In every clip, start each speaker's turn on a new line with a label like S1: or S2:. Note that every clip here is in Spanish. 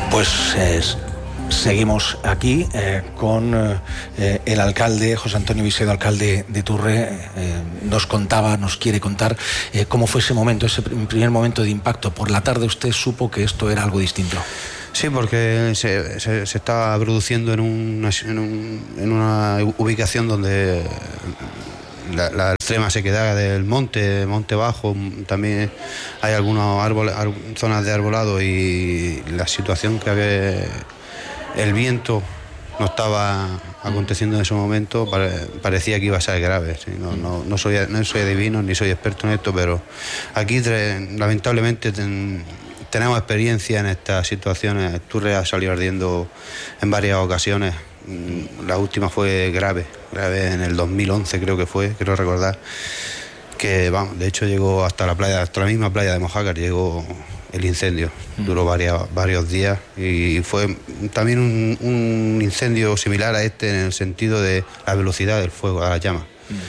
S1: Pues seguimos aquí con el alcalde, José Antonio Visedo, alcalde de Turre. Nos quiere contar cómo fue ese momento, ese primer momento de impacto. Por la tarde usted supo que esto era algo distinto.
S2: Sí, porque se estaba produciendo en una ubicación donde la extrema sequedad del monte bajo, también hay algunos árboles, zonas de arbolado, y la situación que había, el viento no estaba aconteciendo en ese momento, parecía que iba a ser grave. ¿Sí? No soy adivino ni soy experto en esto, pero aquí lamentablemente tenemos experiencia en estas situaciones. Turre ha salido ardiendo en varias ocasiones. La última fue grave en el 2011 creo recordar, que de hecho llegó hasta la misma playa de Mojácar, llegó el incendio. Duró varios días y fue también un incendio similar a este en el sentido de la velocidad del fuego, a las llamas.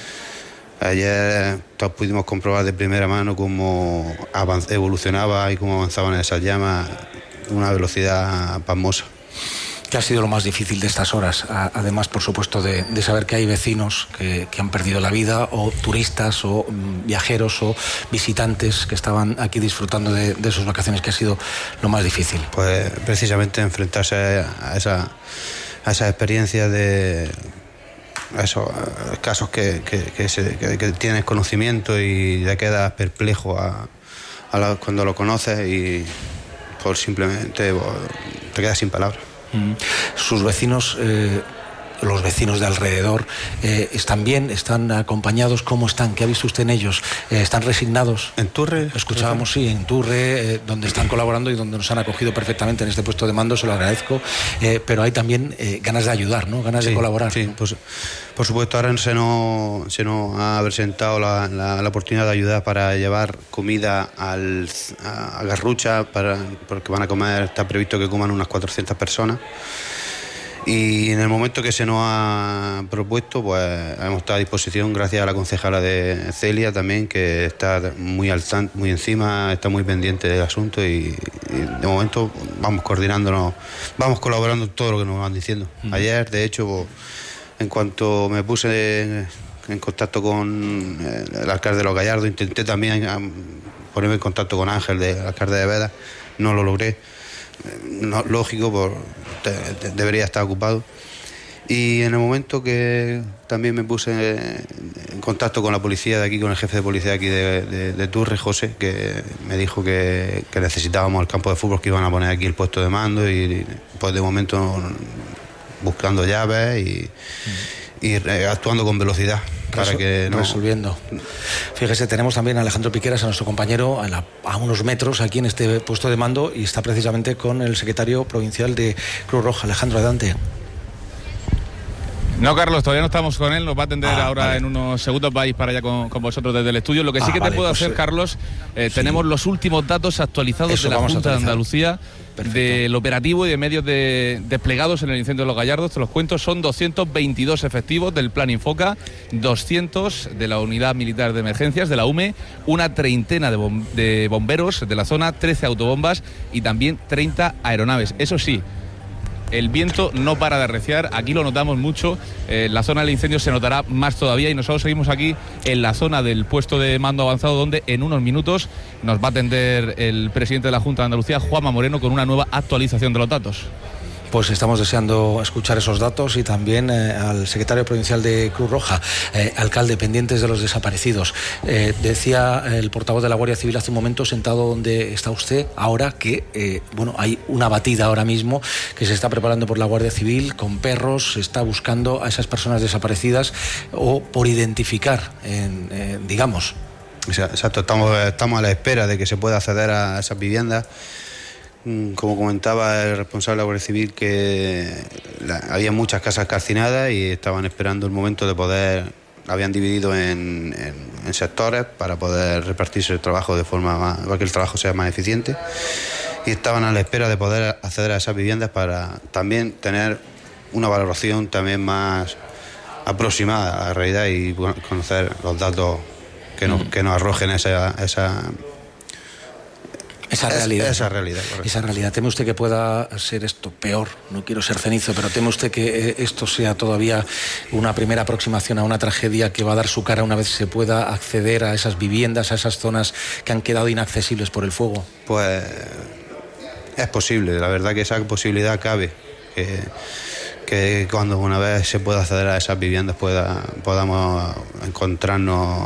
S2: Ayer todos pudimos comprobar de primera mano cómo evolucionaba y cómo avanzaban esas llamas, una velocidad pasmosa.
S1: ¿Qué ha sido lo más difícil de estas horas? Además, por supuesto, de saber que hay vecinos que han perdido la vida, o turistas, o viajeros, o visitantes que estaban aquí disfrutando de sus vacaciones. ¿Qué ha sido lo más difícil?
S2: Pues precisamente enfrentarse a esas experiencias de esos casos que tienes conocimiento y te quedas perplejo cuando lo conoces, y simplemente te quedas sin palabras.
S1: Sus vecinos, los vecinos de alrededor, ¿están bien? ¿Están acompañados? ¿Cómo están? ¿Qué ha visto usted en ellos? ¿Están resignados?
S2: En Turre.
S1: Escuchábamos, sí, en Turre, donde están colaborando y donde nos han acogido perfectamente en este puesto de mando, se lo agradezco. Pero hay también ganas de ayudar, ¿no? Ganas de colaborar.
S2: Sí, pues, por supuesto, ahora se nos ha presentado la oportunidad de ayudar para llevar comida a Garrucha, porque van a comer, está previsto que coman unas 400 personas. Y en el momento que se nos ha propuesto, pues hemos estado a disposición, gracias a la concejala de Celia también, que está muy encima, está muy pendiente del asunto, y de momento vamos coordinándonos, vamos colaborando en todo lo que nos van diciendo. Ayer, de hecho, pues, en cuanto me puse en contacto con el alcalde de Los Gallardos, intenté también ponerme en contacto con Ángel, el alcalde de Veda, no lo logré. No, lógico, debería estar ocupado. Y en el momento que también me puse en contacto con la policía de aquí, con el jefe de policía de aquí de Turre, José, que me dijo que necesitábamos el campo de fútbol, que iban a poner aquí el puesto de mando, y pues de momento buscando llaves y actuando con velocidad.
S1: Resolviendo. Fíjese, tenemos también a Alejandro Piqueras, a nuestro compañero, a unos metros aquí en este puesto de mando, y está precisamente con el secretario provincial de Cruz Roja. Alejandro, adelante.
S3: No, Carlos, todavía no estamos con él, nos va a atender ahora en unos segundos, vais para allá con vosotros desde el estudio. Lo que sí que te puedo hacer, Carlos, tenemos los últimos datos actualizados de la Junta de Andalucía. Perfecto. Del operativo y de medios desplegados en el incendio de Los Gallardos. Te los cuento, son 222 efectivos del Plan Infoca, 200 de la Unidad Militar de Emergencias, de la UME, una treintena de bomberos de la zona, 13 autobombas y también 30 aeronaves. Eso sí, el viento no para de arreciar, aquí lo notamos mucho, la zona del incendio se notará más todavía, y nosotros seguimos aquí en la zona del puesto de mando avanzado, donde en unos minutos nos va a atender el presidente de la Junta de Andalucía, Juanma Moreno, con una nueva actualización de los datos.
S1: Pues estamos deseando escuchar esos datos, y también al secretario provincial de Cruz Roja. Alcalde, pendientes de los desaparecidos. Decía el portavoz de la Guardia Civil hace un momento, sentado donde está usted ahora, que hay una batida ahora mismo que se está preparando por la Guardia Civil con perros, se está buscando a esas personas desaparecidas o por identificar, digamos.
S2: Exacto, estamos a la espera de que se pueda acceder a esas viviendas. Como comentaba el responsable de la Guardia Civil, que había muchas casas calcinadas y estaban esperando el momento de poder, habían dividido en sectores para poder repartirse el trabajo de forma para que el trabajo sea más eficiente, y estaban a la espera de poder acceder a esas viviendas para también tener una valoración también más aproximada a la realidad y conocer los datos que nos arrojen esa
S1: Esa realidad.
S2: Esa realidad, correcto.
S1: Esa realidad. ¿Teme usted que pueda ser esto peor? No quiero ser cenizo, pero ¿teme usted que esto sea todavía una primera aproximación a una tragedia que va a dar su cara una vez se pueda acceder a esas viviendas, a esas zonas que han quedado inaccesibles por el fuego?
S2: Pues es posible, la verdad que esa posibilidad cabe. Que cuando una vez se pueda acceder a esas viviendas podamos encontrarnos